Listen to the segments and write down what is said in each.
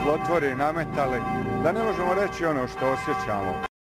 otvori nametali, da ne možemo reći ono što osjećamo.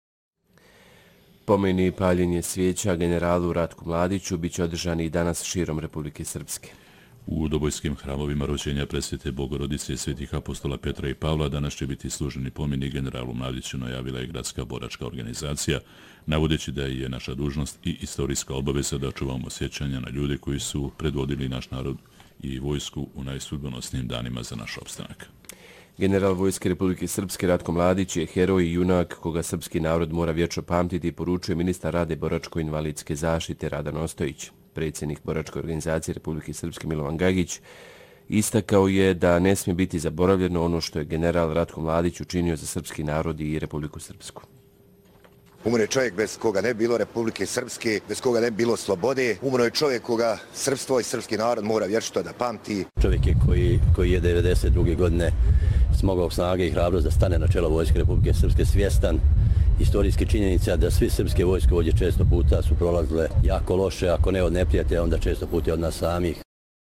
Pomen i paljenje svijeća generalu Ratku Mladiću biće održani i danas širom Republike Srpske. U Dobojskim hramovima rođenja Presvete Bogorodice svetih apostola Petra i Pavla danas će biti služeni pomeni generalu Mladiću, najavila je gradska boračka organizacija, navodeći da je naša dužnost i istorijska obaveza da čuvamo sjećanja na ljude koji su predvodili naš narod i vojsku u najsudbonosnijim danima za naš opstanak. General Vojske Republike Srpske Ratko Mladić je heroj i junak koga srpski narod mora vječno pamtiti, poručuje ministar rada i boračko-invalidske zaštite Radan Ostojić. Predsjednik boračke organizacije Republike Srpske Milovan Gagić istakao je da ne smije biti zaboravljeno ono što je general Ratko Mladić učinio za srpski narod i Republiku Srpsku. Umro je čovjek bez koga ne bilo Republike Srpske, bez koga ne bilo slobode. Umro je čovjek koga srpstvo i srpski narod mora vječito da pamti. Čovjek je koji je 92. godine smogao snage i hrabrost da stane na čelo Vojske Republike Srpske, svjestan istorijske činjenica da svi srpske vojskovođe često puta su prolazile jako loše, ako ne od neprijatelja, onda često puta od nas samih.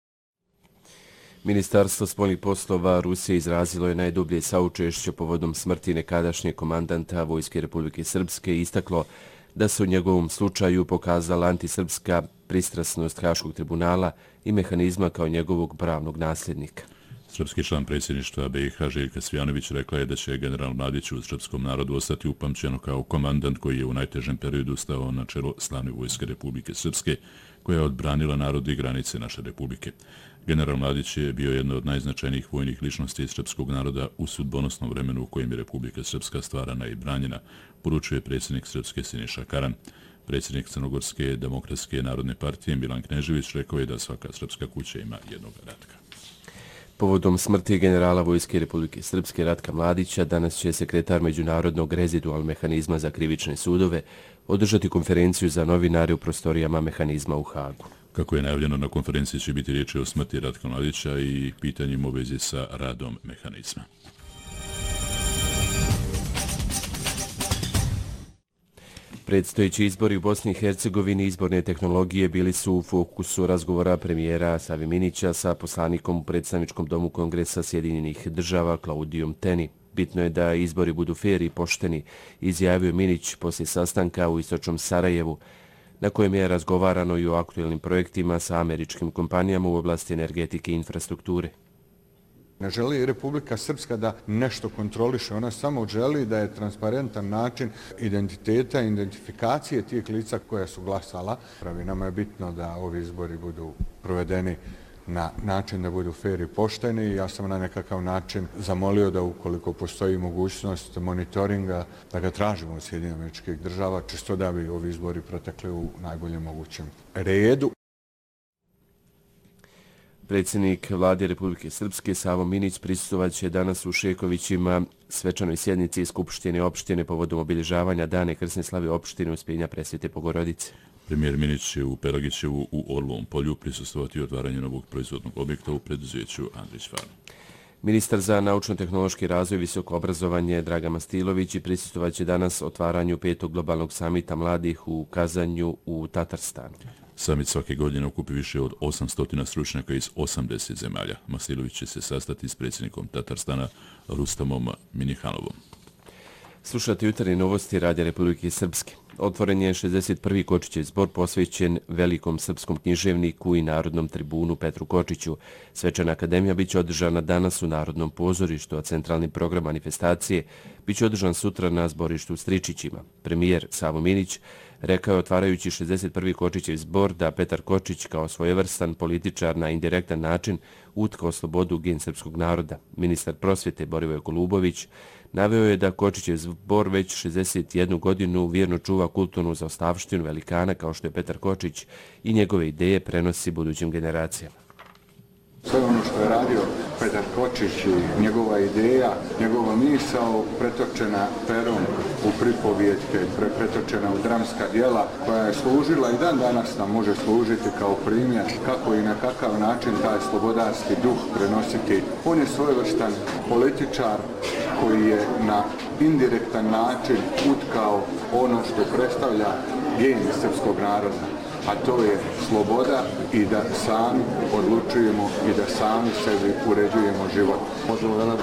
Ministarstvo spoljnih poslova Rusije izrazilo je najdublje saučešće povodom smrti nekadašnjeg komandanta Vojske Republike Srpske i istaklo da se u njegovom slučaju pokazala antisrpska pristrasnost Haškog tribunala i mehanizma kao njegovog pravnog nasljednika. Srpski član predsjedništva BiH Željka Cvijanović rekla je da će general Mladić u srpskom narodu ostati upamćeno kao komandant koji je u najtežem periodu stao na čelo slavne Vojske Republike Srpske koja je odbranila narod i granice naše republike. General Mladić je bio jedna od najznačajnijih vojnih ličnosti srpskog naroda u sudbonosnom vremenu u kojem je Republika Srpska stvarana i branjena, poručuje predsjednik Srpske Siniša Karan. Predsjednik Crnogorske demokratske narodne partije Milan Knežević rekao je da svaka srpska kuća ima jednog Ratka. Povodom smrti generala Vojske Republike Srpske Ratka Mladića danas će sekretar Međunarodnog rezidualnog mehanizma za krivične sudove održati konferenciju za novinare u prostorijama mehanizma u Hagu. Kako je najavljeno, na konferenciji će biti riječ o smrti Ratka Mladića i pitanjima u vezi sa radom mehanizma. Predstojeći izbori u Bosni i Hercegovini izborne tehnologije bili su u fokusu razgovora premijera Savi Minića sa poslanikom u predstavničkom domu Kongresa Sjedinjenih država Klaudijom Teni. Bitno je da izbori budu fer i pošteni, izjavio Minić poslije sastanka u istočnom Sarajevu, na kojem je razgovarano i o aktuelnim projektima sa američkim kompanijama u oblasti energetike i infrastrukture. Ne želi Republika Srpska da nešto kontroliše, ona samo želi da je transparentan način identiteta i identifikacije tih lica koja su glasala. Nama je bitno da ovi izbori budu provedeni na način da budu fer i pošteni i ja sam na nekakav način zamolio da ukoliko postoji mogućnost monitoringa da ga tražimo od Sjedinjenih Američkih Država, čisto da bi ovi izbori protekli u najboljem mogućem redu. Predsjednik vlade Republike Srpske Savo Minić prisustvovat će danas u Šekovićima svečanoj sjednici Skupštine opštine povodom obilježavanja Dane krsne slave opštine Uspjenja Presvete Bogorodice. Premijer Minić će u Pelagićevu u Orlovom polju prisustvovati otvaranju novog proizvodnog objekta u preduzeću Andrić Farm. Ministar za naučno-tehnološki razvoj i visoko obrazovanje Dragan Mastilović i prisustvovat će danas otvaranju 5. globalnog samita mladih u Kazanju u Tatarstanu. Samit svake godine okupi više od 800 stručnjaka iz 80 zemalja. Mastilović će se sastati s predsjednikom Tatarstana Rustamom Minihanovom. Slušate jutarnje novosti Radija Republike Srpske. Otvoren je 61. Kočićev zbor posvećen velikom srpskom književniku i narodnom tribunu Petru Kočiću. Svečana akademija biće održana danas u Narodnom pozorištu, a centralni program manifestacije biće održan sutra na zborištu u Stričićima. Premijer Savo Minić rekao je otvarajući 61. Kočićev zbor da Petar Kočić kao svojevrstan političar na indirektan način utkao slobodu gen srpskog naroda. Ministar prosvjete Borivoje Golubović naveo je da Kočićev zbor već 61 godinu vjerno čuva kulturnu zaostavštinu velikana kao što je Petar Kočić i njegove ideje prenosi budućim generacijama. Sve ono što je radio Petar Kočić i njegova ideja, njegova misao pretočena perom u pripovjetke, pretočena u dramska djela koja je služila i dan danas nam može služiti kao primjer kako i na kakav način taj slobodarski duh prenositi. On je svojevrstan političar koji je na indirektan način utkao ono što predstavlja gen srpskog naroda, a to je sloboda i da sami odlučujemo i da sami sebi uređujemo život.